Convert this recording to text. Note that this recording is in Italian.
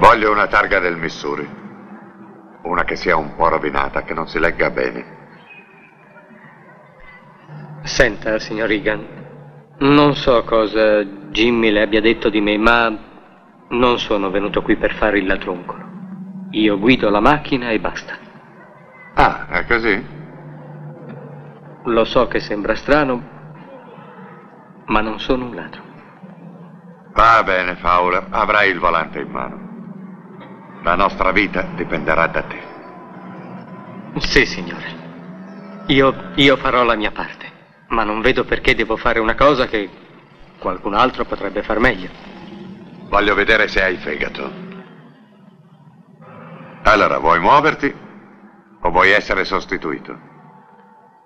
Voglio una targa del Missouri. Una che sia un po' rovinata, che non si legga bene. Senta, signor Egan, non so cosa Jimmy le abbia detto di me, ma non sono venuto qui per fare il ladruncolo. Io guido la macchina e basta. Ah, è così? Lo so che sembra strano, ma non sono un ladro. Va bene, Fowler, avrai il volante in mano. La nostra vita dipenderà da te. Sì, signore. Io farò la mia parte, ma non vedo perché devo fare una cosa che qualcun altro potrebbe far meglio. Voglio vedere se hai fegato. Allora, vuoi muoverti o vuoi essere sostituito?